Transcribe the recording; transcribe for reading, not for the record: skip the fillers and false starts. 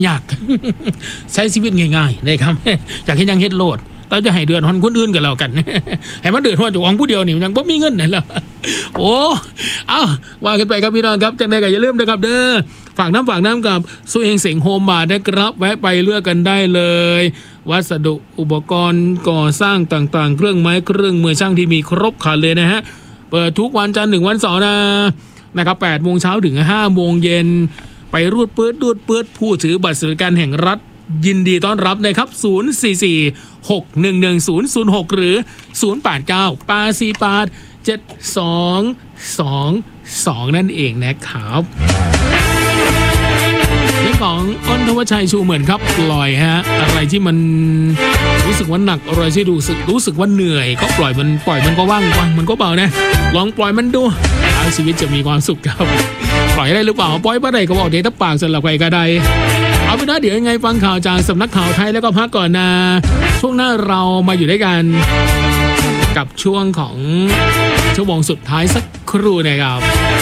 อยาก ใช้ชีวิตง่ายๆนะครับ อยากให้ยังเฮ็ดโลดเราจะให้เดือดร้อนคนอื่นกันแล้วกัน ให้มันเดือดร้อนเจ้าของผู้เดียวนี่ยังบ่มีเงินนั่นแหละ โอ้เอาว่ากันไปครับพี่น้องครับจังได๋ก็อย่าลืมนะครับเด้อฝากน้ำกับสุเฮงเสงโฮมบาร์นะครับแวะไปเลือกกันได้เลย วัสดุอุปกรณ์ก่อสร้างต่างๆเครื่องไม้เครื่องมือช่างที่มีครบครันเลยนะฮะเปิดทุกวันจันทร์ถึงวันเสาร์นะครับ8 โมงเช้าถึง 5 โมงเย็นไปรูดปื๊ดผู้ถือบัตรสวัสดิการแห่งรัฐยินดีต้อนรับนะครับ044-611-006 หรือ 089-848-7222 นั่นเองนะครับเรื่องของอ้นทวัชชัยชูเหมือนครับปล่อยฮะอะไรที่มันรู้สึกว่าหนักอะไรที่รู้สึกว่าเหนื่อยก็ปล่อยมันก็ว่างมันก็เบานะลองปล่อยมันดูแล้วชีวิตจะมีความสุขครับปล่อยได้หรือเปล่าปล่อยบ่ได้ก็บอกเดี๋ยวถ้าปากสลับไปก็ได้เอาเป็นว่าเดี๋ยวยังไงฟังข่าวจากสำนักข่าวไทยแล้วก็พักก่อนนะช่วงหน้าเรามาอยู่ด้วยกันกับช่วงของชั่วโมงสุดท้ายสักครู่นะครับ